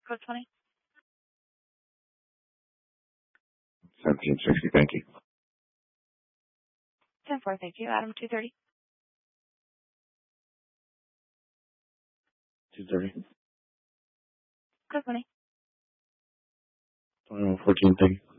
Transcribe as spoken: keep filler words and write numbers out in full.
Code twenty. seventeen sixty, thank you. ten four, thank you. Adam, two thirty. two thirty. Code twenty. twenty-one fourteen, thank you.